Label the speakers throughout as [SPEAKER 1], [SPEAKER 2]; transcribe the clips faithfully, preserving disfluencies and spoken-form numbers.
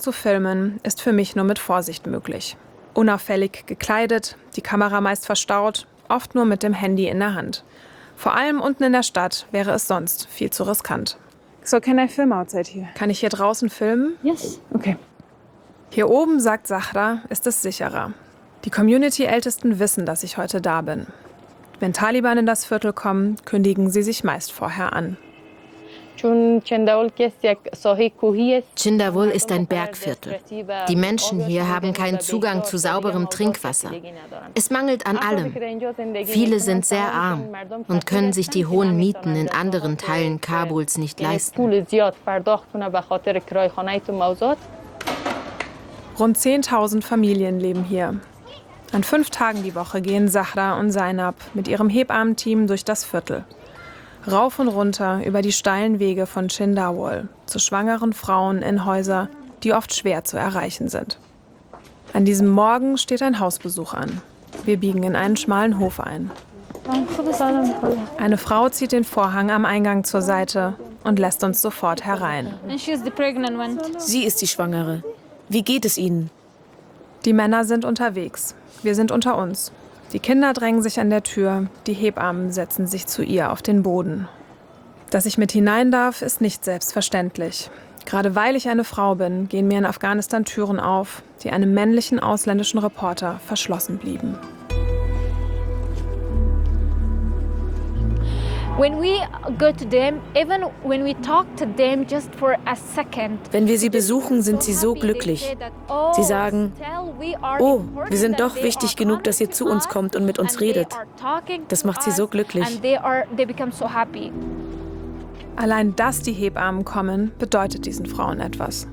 [SPEAKER 1] zu filmen ist für mich nur mit Vorsicht möglich. Unauffällig gekleidet, die Kamera meist verstaut, oft nur mit dem Handy in der Hand. Vor allem unten in der Stadt wäre es sonst viel zu riskant.
[SPEAKER 2] So, can I film outside here?
[SPEAKER 1] Kann ich hier draußen filmen?
[SPEAKER 2] Yes. Okay.
[SPEAKER 1] Hier oben, sagt Zahra, ist es sicherer. Die Community-Ältesten wissen, dass ich heute da bin. Wenn Taliban in das Viertel kommen, kündigen sie sich meist vorher an.
[SPEAKER 3] Chindawol ist ein Bergviertel. Die Menschen hier haben keinen Zugang zu sauberem Trinkwasser. Es mangelt an allem. Viele sind sehr arm und können sich die hohen Mieten in anderen Teilen Kabuls nicht leisten.
[SPEAKER 1] Rund zehntausend Familien leben hier. An fünf Tagen die Woche gehen Zahra und Zainab mit ihrem Hebammenteam durch das Viertel. Rauf und runter über die steilen Wege von Chindawol zu schwangeren Frauen in Häuser, die oft schwer zu erreichen sind. An diesem Morgen steht ein Hausbesuch an. Wir biegen in einen schmalen Hof ein. Eine Frau zieht den Vorhang am Eingang zur Seite und lässt uns sofort herein.
[SPEAKER 4] Sie ist die Schwangere. Wie geht es Ihnen?
[SPEAKER 1] Die Männer sind unterwegs. Wir sind unter uns. Die Kinder drängen sich an der Tür, die Hebammen setzen sich zu ihr auf den Boden. Dass ich mit hinein darf, ist nicht selbstverständlich. Gerade weil ich eine Frau bin, gehen mir in Afghanistan Türen auf, die einem männlichen ausländischen Reporter verschlossen blieben.
[SPEAKER 5] When we go to them, even when we talk to them just for a second.
[SPEAKER 4] Wenn wir sie besuchen, sind sie so glücklich. Sie sagen, oh, wir sind doch wichtig genug, dass ihr zu uns kommt und mit uns redet. Das macht sie so glücklich.
[SPEAKER 1] Allein, dass die Hebammen kommen, bedeutet diesen Frauen etwas.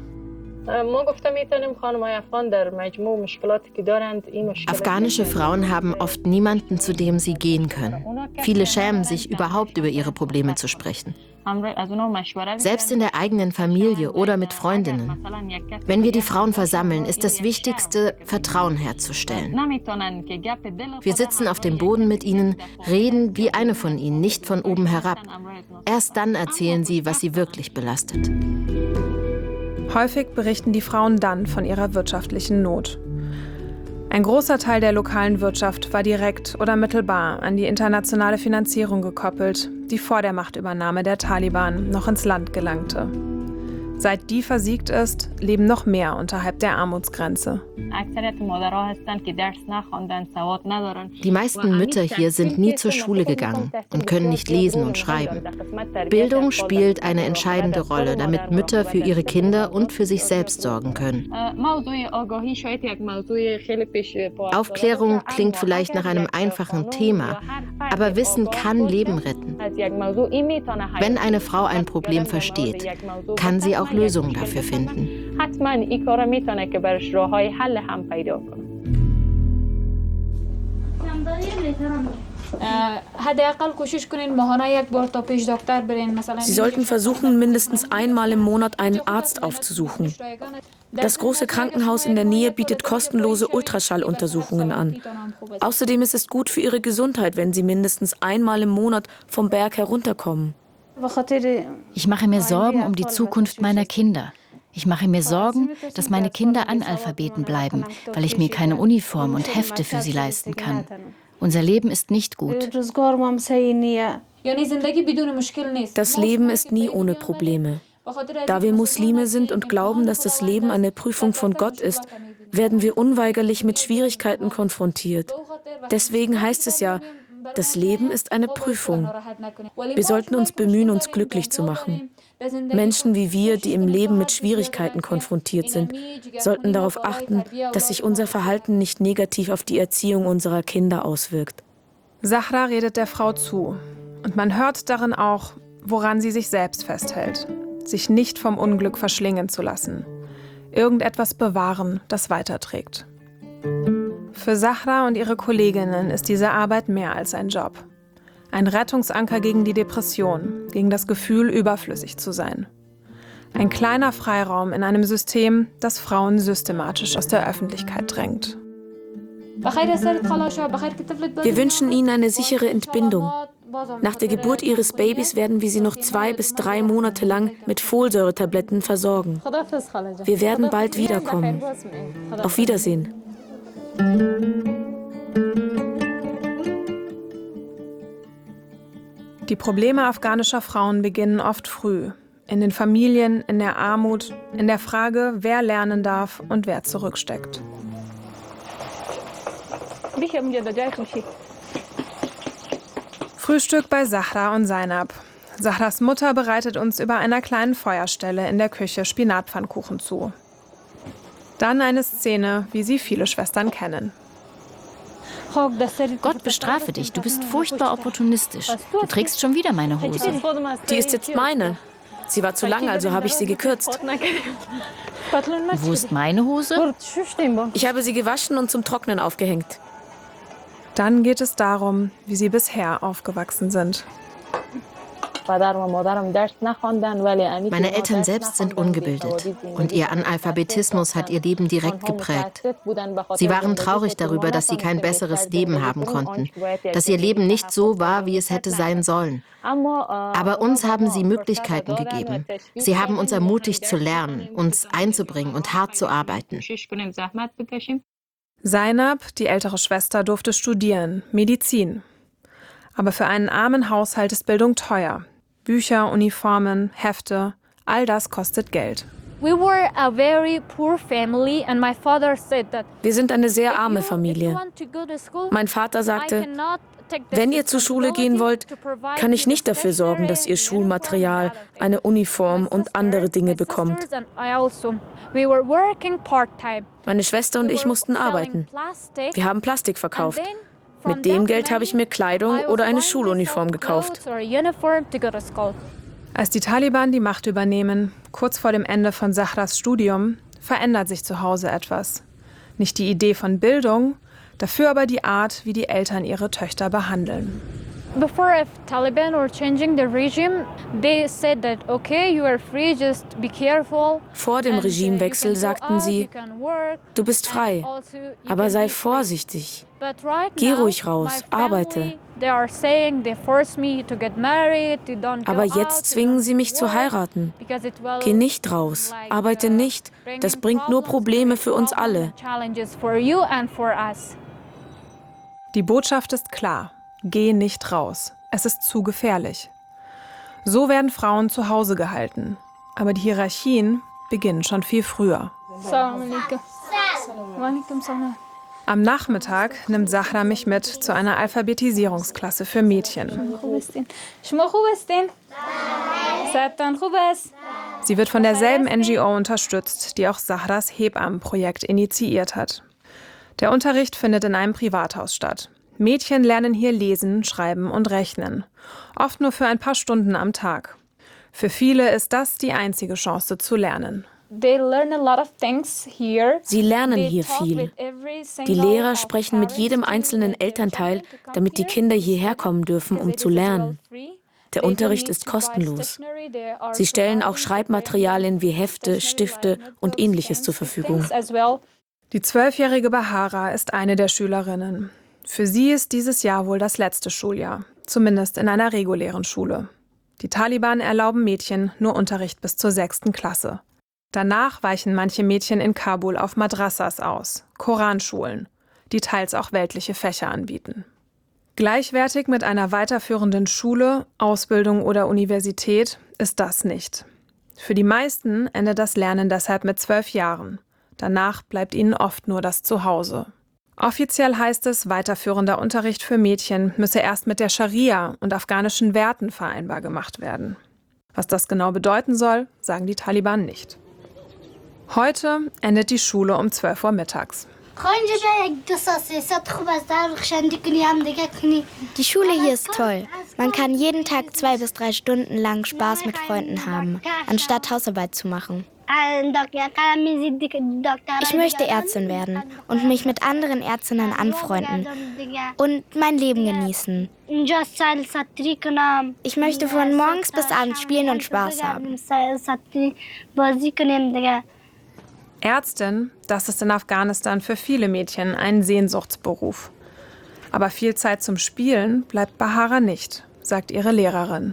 [SPEAKER 3] Afghanische Frauen haben oft niemanden, zu dem sie gehen können. Viele schämen sich, überhaupt über ihre Probleme zu sprechen. Selbst in der eigenen Familie oder mit Freundinnen. Wenn wir die Frauen versammeln, ist das Wichtigste, Vertrauen herzustellen. Wir sitzen auf dem Boden mit ihnen, reden wie eine von ihnen, nicht von oben herab. Erst dann erzählen sie, was sie wirklich belastet.
[SPEAKER 1] Häufig berichten die Frauen dann von ihrer wirtschaftlichen Not. Ein großer Teil der lokalen Wirtschaft war direkt oder mittelbar an die internationale Finanzierung gekoppelt, die vor der Machtübernahme der Taliban noch ins Land gelangte. Seit die versiegt ist, leben noch mehr unterhalb der Armutsgrenze.
[SPEAKER 3] Die meisten Mütter hier sind nie zur Schule gegangen und können nicht lesen und schreiben. Bildung spielt eine entscheidende Rolle, damit Mütter für ihre Kinder und für sich selbst sorgen können. Aufklärung klingt vielleicht nach einem einfachen Thema, aber Wissen kann Leben retten. Wenn eine Frau ein Problem versteht, kann sie auch Lösungen dafür finden.
[SPEAKER 4] Sie sollten versuchen, mindestens einmal im Monat einen Arzt aufzusuchen. Das große Krankenhaus in der Nähe bietet kostenlose Ultraschalluntersuchungen an. Außerdem ist es gut für Ihre Gesundheit, wenn Sie mindestens einmal im Monat vom Berg herunterkommen.
[SPEAKER 6] Ich mache mir Sorgen um die Zukunft meiner Kinder. Ich mache mir Sorgen, dass meine Kinder Analphabeten bleiben, weil ich mir keine Uniform und Hefte für sie leisten kann. Unser Leben ist nicht gut.
[SPEAKER 4] Das Leben ist nie ohne Probleme. Da wir Muslime sind und glauben, dass das Leben eine Prüfung von Gott ist, werden wir unweigerlich mit Schwierigkeiten konfrontiert. Deswegen heißt es ja, das Leben ist eine Prüfung. Wir sollten uns bemühen, uns glücklich zu machen. Menschen wie wir, die im Leben mit Schwierigkeiten konfrontiert sind, sollten darauf achten, dass sich unser Verhalten nicht negativ auf die Erziehung unserer Kinder auswirkt.
[SPEAKER 1] Zahra redet der Frau zu. Und man hört darin auch, woran sie sich selbst festhält. Sich nicht vom Unglück verschlingen zu lassen. Irgendetwas bewahren, das weiterträgt. Für Zahra und ihre Kolleginnen ist diese Arbeit mehr als ein Job. Ein Rettungsanker gegen die Depression, gegen das Gefühl, überflüssig zu sein. Ein kleiner Freiraum in einem System, das Frauen systematisch aus der Öffentlichkeit drängt.
[SPEAKER 4] Wir wünschen Ihnen eine sichere Entbindung. Nach der Geburt ihres Babys werden wir sie noch zwei bis drei Monate lang mit Folsäuretabletten versorgen. Wir werden bald wiederkommen. Auf Wiedersehen.
[SPEAKER 1] Die Probleme afghanischer Frauen beginnen oft früh. In den Familien, in der Armut, in der Frage, wer lernen darf und wer zurücksteckt. Frühstück bei Zahra und Zainab. Zahras Mutter bereitet uns über einer kleinen Feuerstelle in der Küche Spinatpfannkuchen zu. Dann eine Szene, wie sie viele Schwestern kennen.
[SPEAKER 6] Gott bestrafe dich, du bist furchtbar opportunistisch. Du trägst schon wieder meine Hose.
[SPEAKER 4] Die ist jetzt meine. Sie war zu lang, also habe ich sie gekürzt.
[SPEAKER 6] Wo ist meine Hose?
[SPEAKER 4] Ich habe sie gewaschen und zum Trocknen aufgehängt.
[SPEAKER 1] Dann geht es darum, wie sie bisher aufgewachsen sind.
[SPEAKER 3] Meine Eltern selbst sind ungebildet und ihr Analphabetismus hat ihr Leben direkt geprägt. Sie waren traurig darüber, dass sie kein besseres Leben haben konnten, dass ihr Leben nicht so war, wie es hätte sein sollen. Aber uns haben sie Möglichkeiten gegeben. Sie haben uns ermutigt zu lernen, uns einzubringen und hart zu arbeiten.
[SPEAKER 1] Zainab, die ältere Schwester, durfte studieren, Medizin. Aber für einen armen Haushalt ist Bildung teuer. Bücher, Uniformen, Hefte, all das kostet Geld.
[SPEAKER 5] Wir
[SPEAKER 4] sind eine sehr arme Familie. Mein Vater sagte, wenn ihr zur Schule gehen wollt, kann ich nicht dafür sorgen, dass ihr Schulmaterial, eine Uniform und andere Dinge bekommt. Meine Schwester und ich mussten arbeiten. Wir haben Plastik verkauft. Mit dem Geld habe ich mir Kleidung oder eine Schuluniform gekauft.
[SPEAKER 1] Als die Taliban die Macht übernehmen, kurz vor dem Ende von Zahras Studium, verändert sich zu Hause etwas. Nicht die Idee von Bildung, dafür aber die Art, wie die Eltern ihre Töchter behandeln.
[SPEAKER 5] Before Taliban were changing the regime, they said that okay, you are free, just be careful.
[SPEAKER 4] Vor dem Regimewechsel sagten sie, du bist frei, aber sei vorsichtig. Geh ruhig raus, arbeite. Aber jetzt zwingen sie mich zu heiraten. Geh nicht raus, arbeite nicht. Das bringt nur Probleme für uns alle.
[SPEAKER 1] Die Botschaft ist klar. Geh nicht raus. Es ist zu gefährlich. So werden Frauen zu Hause gehalten. Aber die Hierarchien beginnen schon viel früher. Am Nachmittag nimmt Zahra mich mit zu einer Alphabetisierungsklasse für Mädchen. Sie wird von derselben N G O unterstützt, die auch Zahras Hebammenprojekt initiiert hat. Der Unterricht findet in einem Privathaus statt. Mädchen lernen hier lesen, schreiben und rechnen. Oft nur für ein paar Stunden am Tag. Für viele ist das die einzige Chance zu lernen.
[SPEAKER 4] Sie lernen hier viel. Die Lehrer sprechen mit jedem einzelnen Elternteil, damit die Kinder hierher kommen dürfen, um zu lernen. Der Unterricht ist kostenlos. Sie stellen auch Schreibmaterialien wie Hefte, Stifte und Ähnliches zur Verfügung.
[SPEAKER 1] Die zwölfjährige Bahara ist eine der Schülerinnen. Für sie ist dieses Jahr wohl das letzte Schuljahr, zumindest in einer regulären Schule. Die Taliban erlauben Mädchen nur Unterricht bis zur sechsten Klasse. Danach weichen manche Mädchen in Kabul auf Madrassas aus, Koranschulen, die teils auch weltliche Fächer anbieten. Gleichwertig mit einer weiterführenden Schule, Ausbildung oder Universität ist das nicht. Für die meisten endet das Lernen deshalb mit zwölf Jahren. Danach bleibt ihnen oft nur das Zuhause. Offiziell heißt es, weiterführender Unterricht für Mädchen müsse erst mit der Scharia und afghanischen Werten vereinbar gemacht werden. Was das genau bedeuten soll, sagen die Taliban nicht. Heute endet die Schule um zwölf Uhr mittags.
[SPEAKER 7] Die Schule hier ist toll. Man kann jeden Tag zwei bis drei Stunden lang Spaß mit Freunden haben, anstatt Hausarbeit zu machen. Ich möchte Ärztin werden und mich mit anderen Ärztinnen anfreunden und mein Leben genießen. Ich möchte von morgens bis abends spielen und Spaß haben.
[SPEAKER 1] Ärztin, das ist in Afghanistan für viele Mädchen ein Sehnsuchtsberuf. Aber viel Zeit zum Spielen bleibt Bahara nicht. sagt ihre Lehrerin.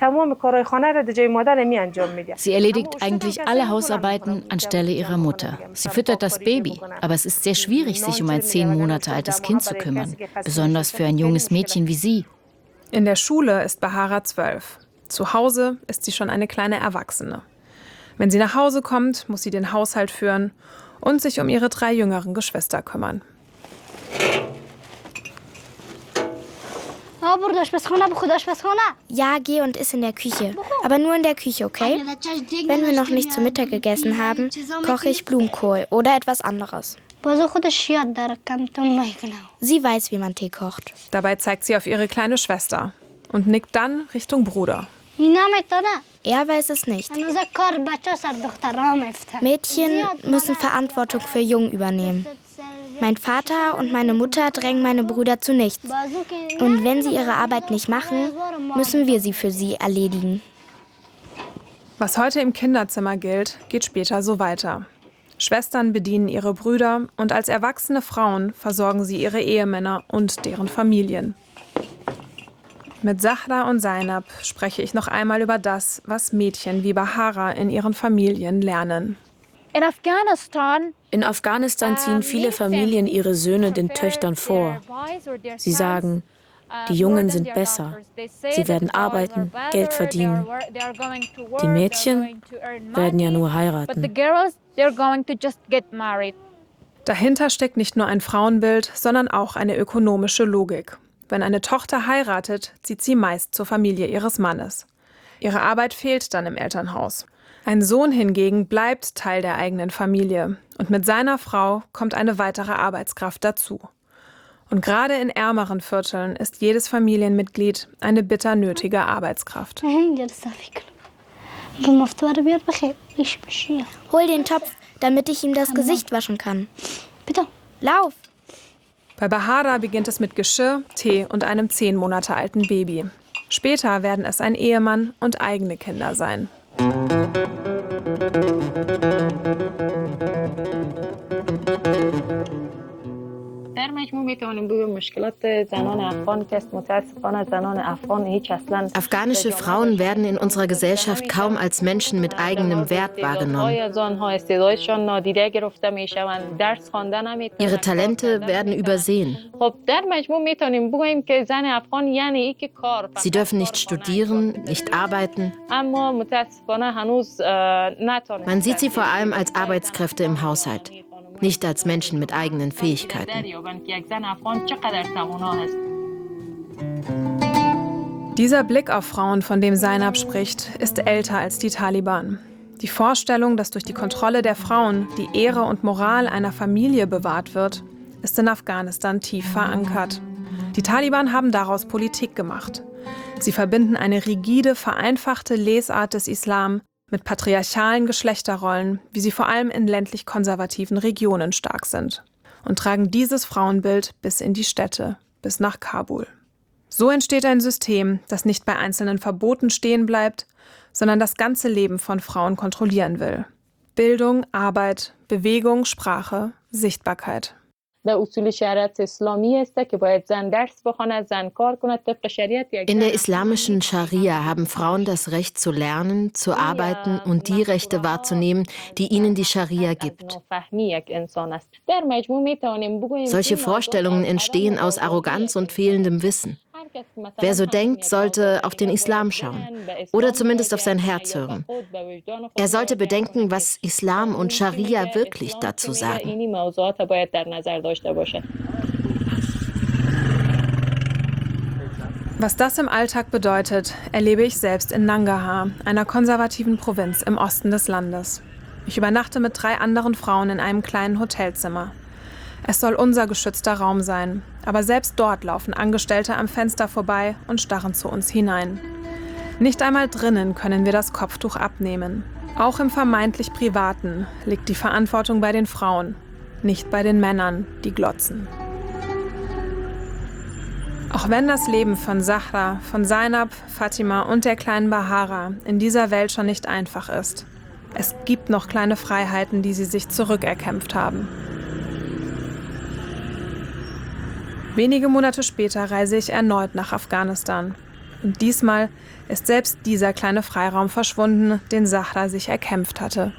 [SPEAKER 6] Sie erledigt eigentlich alle Hausarbeiten anstelle ihrer Mutter. Sie füttert das Baby, aber es ist sehr schwierig, sich um ein zehn Monate altes Kind zu kümmern, besonders für ein junges Mädchen wie sie.
[SPEAKER 1] In der Schule ist Bahara zwölf. Zu Hause ist sie schon eine kleine Erwachsene. Wenn sie nach Hause kommt, muss sie den Haushalt führen und sich um ihre drei jüngeren Geschwister kümmern.
[SPEAKER 7] Ja, geh und iss in der Küche. Aber nur in der Küche, okay? Wenn wir noch nicht zu Mittag gegessen haben, koche ich Blumenkohl oder etwas anderes. Sie weiß, wie man Tee kocht.
[SPEAKER 1] Dabei zeigt sie auf ihre kleine Schwester und nickt dann Richtung Bruder.
[SPEAKER 7] Er weiß es nicht. Mädchen müssen Verantwortung für Jungen übernehmen. Mein Vater und meine Mutter drängen meine Brüder zu nichts. Und wenn sie ihre Arbeit nicht machen, müssen wir sie für sie erledigen.
[SPEAKER 1] Was heute im Kinderzimmer gilt, geht später so weiter. Schwestern bedienen ihre Brüder und als erwachsene Frauen versorgen sie ihre Ehemänner und deren Familien. Mit Zahra und Zainab spreche ich noch einmal über das, was Mädchen wie Bahara in ihren Familien lernen.
[SPEAKER 5] In Afghanistan,
[SPEAKER 4] In Afghanistan ziehen viele Familien ihre Söhne den Töchtern vor. Sie sagen, die Jungen sind besser. Sie werden arbeiten, Geld verdienen. Die Mädchen werden ja nur heiraten.
[SPEAKER 1] Dahinter steckt nicht nur ein Frauenbild, sondern auch eine ökonomische Logik. Wenn eine Tochter heiratet, zieht sie meist zur Familie ihres Mannes. Ihre Arbeit fehlt dann im Elternhaus. Ein Sohn hingegen bleibt Teil der eigenen Familie und mit seiner Frau kommt eine weitere Arbeitskraft dazu. Und gerade in ärmeren Vierteln ist jedes Familienmitglied eine bitter nötige Arbeitskraft.
[SPEAKER 7] Hol den Topf, damit ich ihm das Gesicht waschen kann. Bitte, lauf!
[SPEAKER 1] Bei Bahara beginnt es mit Geschirr, Tee und einem zehn Monate alten Baby. Später werden es ein Ehemann und eigene Kinder sein.
[SPEAKER 3] Afghanische Frauen werden in unserer Gesellschaft kaum als Menschen mit eigenem Wert wahrgenommen. Ihre Talente werden übersehen. Sie dürfen nicht studieren, nicht arbeiten. Man sieht sie vor allem als Arbeitskräfte im Haushalt, nicht als Menschen mit eigenen Fähigkeiten.
[SPEAKER 1] Dieser Blick auf Frauen, von dem Zainab spricht, ist älter als die Taliban. Die Vorstellung, dass durch die Kontrolle der Frauen die Ehre und Moral einer Familie bewahrt wird, ist in Afghanistan tief verankert. Die Taliban haben daraus Politik gemacht. Sie verbinden eine rigide, vereinfachte Lesart des Islam mit patriarchalen Geschlechterrollen, wie sie vor allem in ländlich-konservativen Regionen stark sind, und tragen dieses Frauenbild bis in die Städte, bis nach Kabul. So entsteht ein System, das nicht bei einzelnen Verboten stehen bleibt, sondern das ganze Leben von Frauen kontrollieren will. Bildung, Arbeit, Bewegung, Sprache, Sichtbarkeit.
[SPEAKER 3] In der islamischen Scharia haben Frauen das Recht zu lernen, zu arbeiten und die Rechte wahrzunehmen, die ihnen die Scharia gibt. Solche Vorstellungen entstehen aus Arroganz und fehlendem Wissen. Wer so denkt, sollte auf den Islam schauen oder zumindest auf sein Herz hören. Er sollte bedenken, was Islam und Scharia wirklich dazu sagen.
[SPEAKER 1] Was das im Alltag bedeutet, erlebe ich selbst in Nangarhar, einer konservativen Provinz im Osten des Landes. Ich übernachte mit drei anderen Frauen in einem kleinen Hotelzimmer. Es soll unser geschützter Raum sein, aber selbst dort laufen Angestellte am Fenster vorbei und starren zu uns hinein. Nicht einmal drinnen können wir das Kopftuch abnehmen. Auch im vermeintlich Privaten liegt die Verantwortung bei den Frauen, nicht bei den Männern, die glotzen. Auch wenn das Leben von Zahra, von Zainab, Fatima und der kleinen Bahara in dieser Welt schon nicht einfach ist, es gibt noch kleine Freiheiten, die sie sich zurückerkämpft haben. Wenige Monate später reise ich erneut nach Afghanistan. Und diesmal ist selbst dieser kleine Freiraum verschwunden, den Zahra sich erkämpft hatte.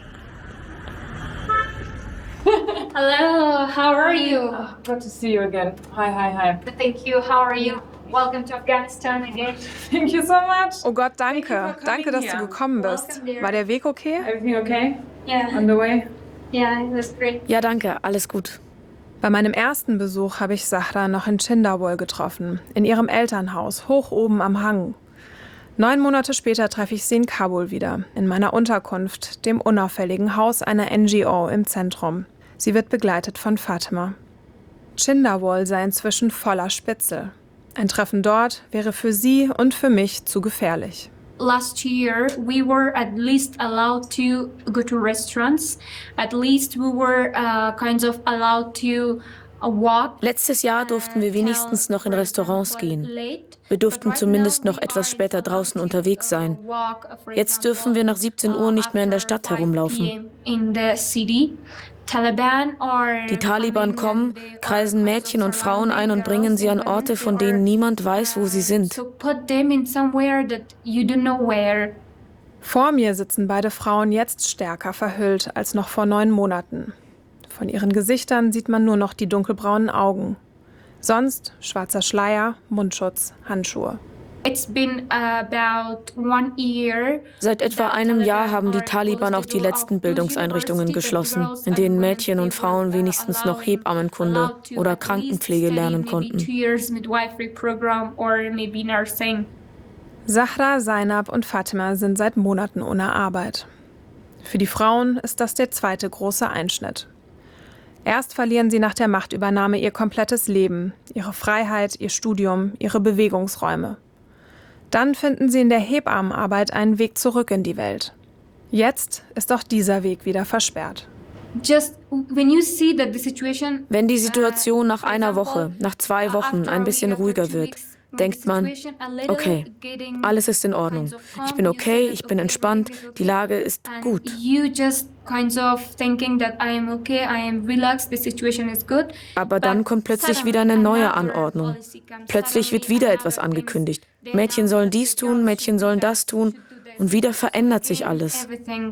[SPEAKER 5] Hello, how are you?
[SPEAKER 2] Oh, good to see you again. Hi, hi, hi.
[SPEAKER 5] Thank you, how are you? Welcome to Afghanistan again.
[SPEAKER 2] Thank you so much.
[SPEAKER 1] Oh Gott, danke. Danke, dass du gekommen bist. War der Weg okay?
[SPEAKER 2] Everything okay?
[SPEAKER 5] Yeah,
[SPEAKER 2] On the way?
[SPEAKER 5] yeah, it was great.
[SPEAKER 4] Ja, danke, alles gut.
[SPEAKER 1] Bei meinem ersten Besuch habe ich Zahra noch in Chindawol getroffen, in ihrem Elternhaus, hoch oben am Hang. Neun Monate später treffe ich sie in Kabul wieder, in meiner Unterkunft, dem unauffälligen Haus einer N G O im Zentrum. Sie wird begleitet von Fatima. Chindawol sei inzwischen voller Spitzel. Ein Treffen dort wäre für sie und für mich zu gefährlich.
[SPEAKER 8] Last year, we were at least allowed to go to restaurants. At least we were uh, kind of allowed to uh, walk.
[SPEAKER 4] Letztes Jahr durften wir wenigstens noch in Restaurants gehen. Wir durften zumindest noch etwas später draußen unterwegs sein. Jetzt dürfen wir nach siebzehn Uhr nicht mehr in der Stadt herumlaufen. Die Taliban kommen, kreisen Mädchen und Frauen ein und bringen sie an Orte, von denen niemand weiß, wo sie sind.
[SPEAKER 1] Vor mir sitzen beide Frauen jetzt stärker verhüllt als noch vor neun Monaten. Von ihren Gesichtern sieht man nur noch die dunkelbraunen Augen. Sonst schwarzer Schleier, Mundschutz, Handschuhe.
[SPEAKER 4] Seit etwa einem Jahr haben die Taliban auch die letzten Bildungseinrichtungen geschlossen, in denen Mädchen und Frauen wenigstens noch Hebammenkunde oder Krankenpflege lernen konnten.
[SPEAKER 1] Zahra, Zainab und Fatima sind seit Monaten ohne Arbeit. Für die Frauen ist das der zweite große Einschnitt. Erst verlieren sie nach der Machtübernahme ihr komplettes Leben, ihre Freiheit, ihr Studium, ihre Bewegungsräume. Dann finden sie in der Hebammenarbeit einen Weg zurück in die Welt. Jetzt ist auch dieser Weg wieder versperrt.
[SPEAKER 4] Wenn die Situation nach einer Woche, nach zwei Wochen ein bisschen ruhiger wird, denkt man, okay, alles ist in Ordnung. Ich bin okay, ich bin entspannt, die Lage ist gut. Aber dann kommt plötzlich wieder eine neue Anordnung. Plötzlich wird wieder etwas angekündigt. Mädchen sollen dies tun, Mädchen sollen das tun und wieder verändert sich alles.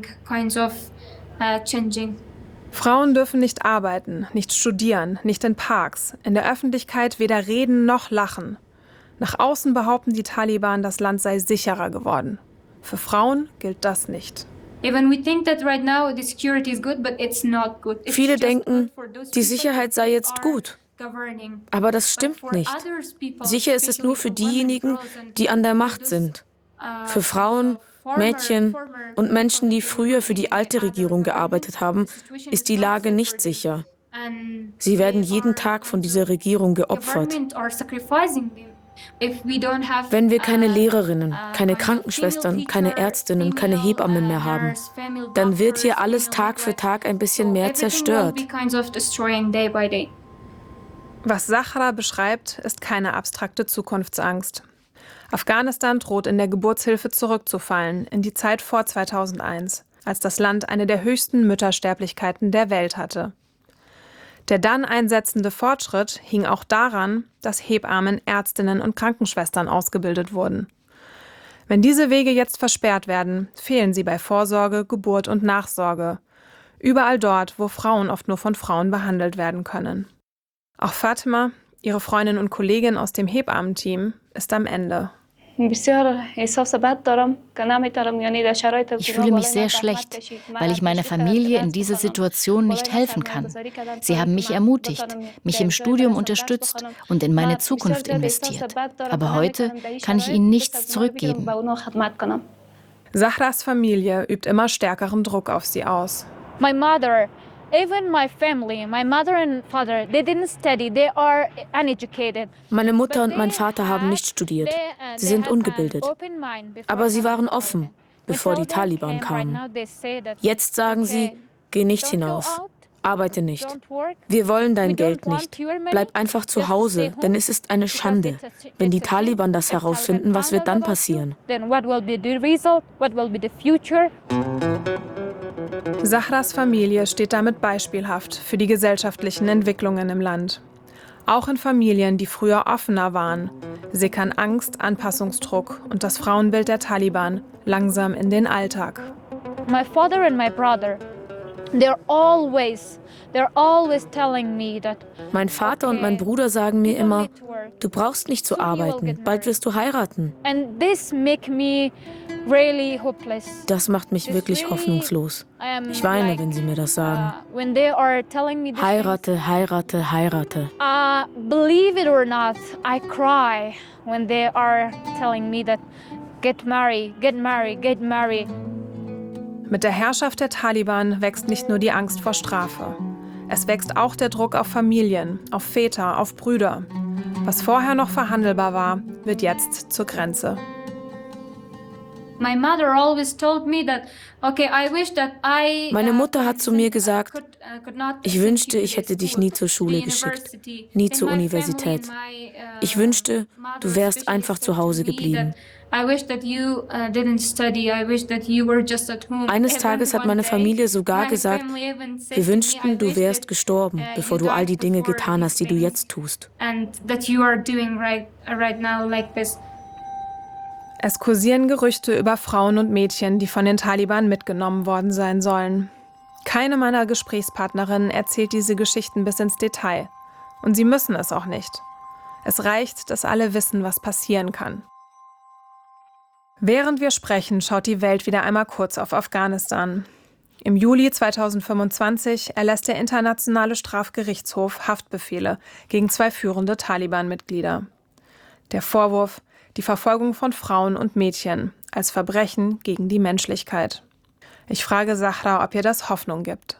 [SPEAKER 1] Frauen dürfen nicht arbeiten, nicht studieren, nicht in Parks, in der Öffentlichkeit weder reden noch lachen. Nach außen behaupten die Taliban, das Land sei sicherer geworden. Für Frauen gilt das nicht.
[SPEAKER 4] Viele denken, die Sicherheit sei jetzt gut. Aber das stimmt nicht. Sicher ist es nur für diejenigen, die an der Macht sind. Für Frauen, Mädchen und Menschen, die früher für die alte Regierung gearbeitet haben, ist die Lage nicht sicher. Sie werden jeden Tag von dieser Regierung geopfert. Wenn wir keine Lehrerinnen, keine Krankenschwestern, keine Ärztinnen, keine Hebammen mehr haben, dann wird hier alles Tag für Tag ein bisschen mehr zerstört.
[SPEAKER 1] Was Zahra beschreibt, ist keine abstrakte Zukunftsangst. Afghanistan droht in der Geburtshilfe zurückzufallen, in die Zeit vor zweitausendeins, als das Land eine der höchsten Müttersterblichkeiten der Welt hatte. Der dann einsetzende Fortschritt hing auch daran, dass Hebammen, Ärztinnen und Krankenschwestern ausgebildet wurden. Wenn diese Wege jetzt versperrt werden, fehlen sie bei Vorsorge, Geburt und Nachsorge. Überall dort, wo Frauen oft nur von Frauen behandelt werden können. Auch Fatima, ihre Freundin und Kollegin aus dem Hebammenteam, ist am Ende.
[SPEAKER 6] Ich fühle mich sehr schlecht, weil ich meiner Familie in dieser Situation nicht helfen kann. Sie haben mich ermutigt, mich im Studium unterstützt und in meine Zukunft investiert. Aber heute kann ich ihnen nichts zurückgeben.
[SPEAKER 1] Zahras Familie übt immer stärkeren Druck auf sie aus.
[SPEAKER 5] My mother, even my family, my mother and father, they didn't study, they are uneducated.
[SPEAKER 4] Meine Mutter und mein Vater haben nicht studiert. Sie sind ungebildet. Aber sie waren offen, bevor die Taliban kamen. Jetzt sagen sie, geh nicht hinaus, arbeite nicht. Wir wollen dein Geld nicht. Bleib einfach zu Hause, denn es ist eine Schande. Wenn die Taliban das herausfinden, was wird dann passieren?
[SPEAKER 1] Zahras Familie steht damit beispielhaft für die gesellschaftlichen Entwicklungen im Land. Auch in Familien, die früher offener waren, sickern Angst, Anpassungsdruck und das Frauenbild der Taliban langsam in den Alltag.
[SPEAKER 5] My father and my brother, they're always, they're always telling me that.
[SPEAKER 4] Mein Vater und mein Bruder sagen mir immer, du brauchst nicht zu arbeiten, bald wirst du heiraten.
[SPEAKER 5] And this make me really hopeless.
[SPEAKER 4] Das macht mich wirklich hoffnungslos. Ich weine, wenn sie mir das sagen.
[SPEAKER 5] Uh, when they are telling me this
[SPEAKER 4] Heirate, heirate, heirate.
[SPEAKER 5] Uh, believe it or not, I cry when they are telling me that get married, get married, get married.
[SPEAKER 1] Mit der Herrschaft der Taliban wächst nicht nur die Angst vor Strafe. Es wächst auch der Druck auf Familien, auf Väter, auf Brüder. Was vorher noch verhandelbar war, wird jetzt zur Grenze.
[SPEAKER 8] My mother always told me that, okay, I wish that I,
[SPEAKER 4] Meine Mutter hat zu mir gesagt,
[SPEAKER 8] could, uh, could not
[SPEAKER 4] ich wünschte, ich hätte dich nie zur Schule geschickt, nie zur Universität. Ich wünschte, du wärst einfach zu Hause geblieben. Eines Tages hat meine Familie sogar gesagt, wir wünschten, du wärst gestorben, bevor du all die Dinge getan hast, die du jetzt tust.
[SPEAKER 1] Es kursieren Gerüchte über Frauen und Mädchen, die von den Taliban mitgenommen worden sein sollen. Keine meiner Gesprächspartnerinnen erzählt diese Geschichten bis ins Detail. Und sie müssen es auch nicht. Es reicht, dass alle wissen, was passieren kann. Während wir sprechen, schaut die Welt wieder einmal kurz auf Afghanistan. Im Juli zweitausendfünfundzwanzig erlässt der Internationale Strafgerichtshof Haftbefehle gegen zwei führende Taliban-Mitglieder. Der Vorwurf: die Verfolgung von Frauen und Mädchen als Verbrechen gegen die Menschlichkeit. Ich frage Zahra, ob ihr das Hoffnung gibt.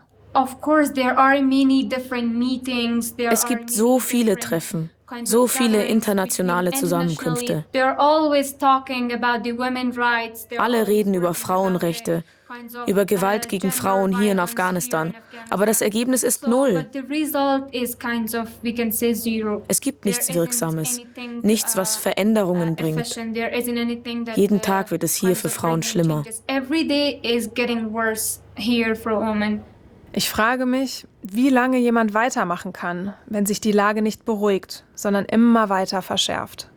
[SPEAKER 4] Es gibt so viele Treffen, so viele internationale Zusammenkünfte. Alle reden über Frauenrechte, über Gewalt gegen Frauen hier in Afghanistan. Aber das Ergebnis ist null. Es gibt nichts Wirksames, nichts, was Veränderungen bringt. Jeden Tag wird es hier für Frauen schlimmer.
[SPEAKER 1] Ich frage mich, wie lange jemand weitermachen kann, wenn sich die Lage nicht beruhigt, sondern immer weiter verschärft.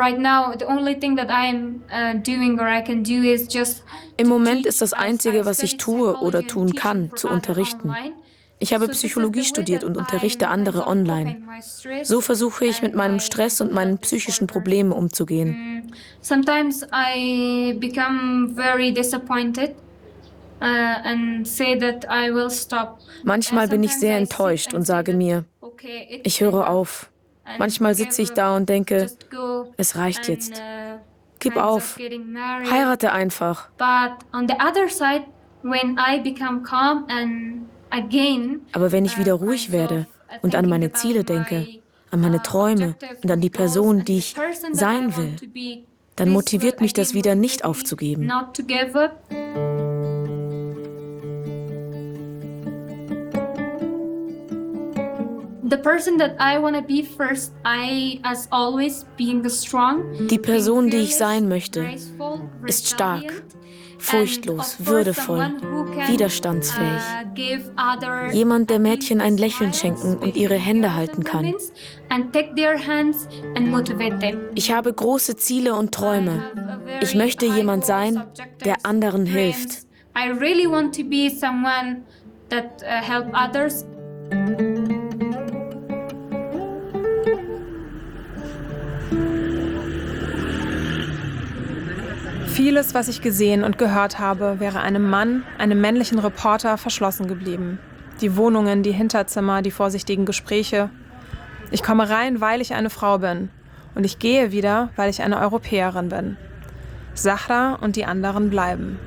[SPEAKER 4] Im Moment ist das Einzige, was ich tue oder tun kann, zu unterrichten. Ich habe Psychologie studiert und unterrichte andere online. So versuche ich, mit meinem Stress und meinen psychischen Problemen umzugehen.
[SPEAKER 8] Sometimes I become very disappointed. Uh, and say that I will stop.
[SPEAKER 4] Manchmal bin ich sehr enttäuscht und sage mir, ich höre auf. Manchmal sitze ich da und denke, es reicht jetzt. Gib auf. Heirate einfach. Aber wenn ich wieder ruhig werde und an meine Ziele denke, an meine Träume und an die Person, die ich sein will, dann motiviert mich das wieder, nicht aufzugeben. Die Person, die ich sein möchte, ist stark, furchtlos, würdevoll, widerstandsfähig. Jemand, der Mädchen ein Lächeln schenken und ihre Hände halten kann. Ich habe große Ziele und Träume. Ich möchte jemand sein, der anderen hilft.
[SPEAKER 8] I really want to be someone that uh, help others.
[SPEAKER 1] Vieles, was ich gesehen und gehört habe, wäre einem Mann, einem männlichen Reporter, verschlossen geblieben. Die Wohnungen, die Hinterzimmer, die vorsichtigen Gespräche. Ich komme rein, weil ich eine Frau bin. Und ich gehe wieder, weil ich eine Europäerin bin. Zahra und die anderen bleiben.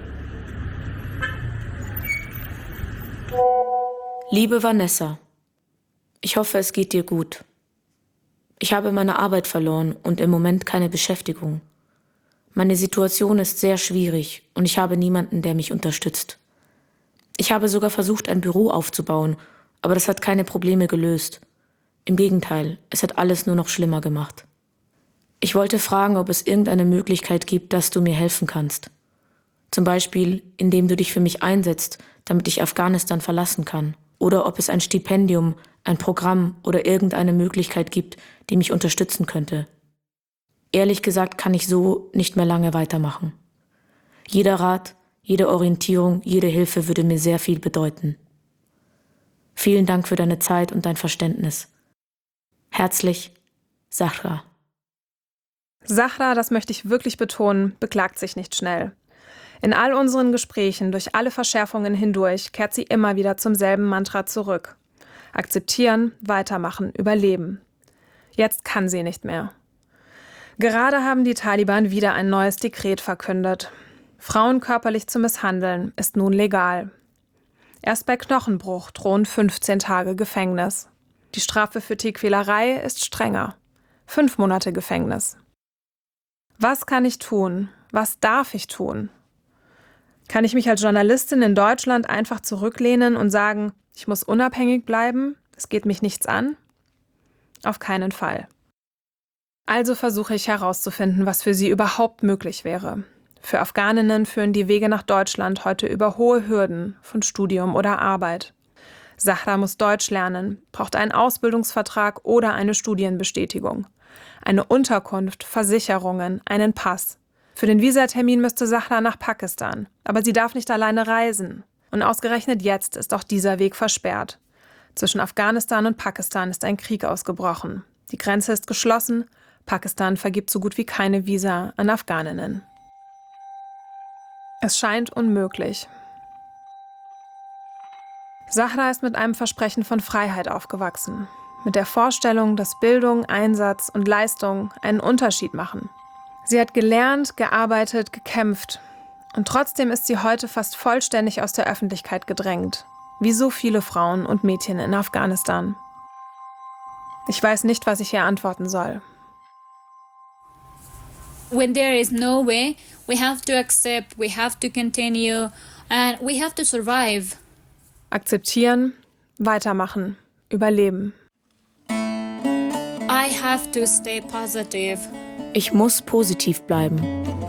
[SPEAKER 4] Liebe Vanessa, ich hoffe, es geht dir gut. Ich habe meine Arbeit verloren und im Moment keine Beschäftigung. Meine Situation ist sehr schwierig und ich habe niemanden, der mich unterstützt. Ich habe sogar versucht, ein Büro aufzubauen, aber das hat keine Probleme gelöst. Im Gegenteil, es hat alles nur noch schlimmer gemacht. Ich wollte fragen, ob es irgendeine Möglichkeit gibt, dass du mir helfen kannst. Zum Beispiel, indem du dich für mich einsetzt, damit ich Afghanistan verlassen kann. oder ob es ein Stipendium, ein Programm oder irgendeine Möglichkeit gibt, die mich unterstützen könnte. Ehrlich gesagt kann ich so nicht mehr lange weitermachen. Jeder Rat, jede Orientierung, jede Hilfe würde mir sehr viel bedeuten. Vielen Dank für deine Zeit und dein Verständnis. Herzlich, Zahra.
[SPEAKER 1] Zahra, das möchte ich wirklich betonen, beklagt sich nicht schnell. In all unseren Gesprächen, durch alle Verschärfungen hindurch, kehrt sie immer wieder zum selben Mantra zurück. Akzeptieren, weitermachen, überleben. Jetzt kann sie nicht mehr. Gerade haben die Taliban wieder ein neues Dekret verkündet. Frauen körperlich zu misshandeln ist nun legal. Erst bei Knochenbruch drohen fünfzehn Tage Gefängnis. Die Strafe für Tierquälerei ist strenger. Fünf Monate Gefängnis. Was kann ich tun? Was darf ich tun? Kann ich mich als Journalistin in Deutschland einfach zurücklehnen und sagen, ich muss unabhängig bleiben, es geht mich nichts an? Auf keinen Fall. Also versuche ich herauszufinden, was für sie überhaupt möglich wäre. Für Afghaninnen führen die Wege nach Deutschland heute über hohe Hürden von Studium oder Arbeit. Zahra muss Deutsch lernen, braucht einen Ausbildungsvertrag oder eine Studienbestätigung. Eine Unterkunft, Versicherungen, einen Pass. Für den Visatermin müsste Zahra nach Pakistan, aber sie darf nicht alleine reisen. Und ausgerechnet jetzt ist auch dieser Weg versperrt. Zwischen Afghanistan und Pakistan ist ein Krieg ausgebrochen. Die Grenze ist geschlossen, Pakistan vergibt so gut wie keine Visa an Afghaninnen. Es scheint unmöglich. Zahra ist mit einem Versprechen von Freiheit aufgewachsen. Mit der Vorstellung, dass Bildung, Einsatz und Leistung einen Unterschied machen. Sie hat gelernt, gearbeitet, gekämpft. Und trotzdem ist sie heute fast vollständig aus der Öffentlichkeit gedrängt. Wie so viele Frauen und Mädchen in Afghanistan. Ich weiß nicht, was ich ihr antworten soll.
[SPEAKER 5] When there is no way, we have to accept, we have to continue, and we have to survive.
[SPEAKER 1] Akzeptieren, weitermachen, überleben.
[SPEAKER 5] I have to stay positive.
[SPEAKER 4] Ich muss positiv bleiben.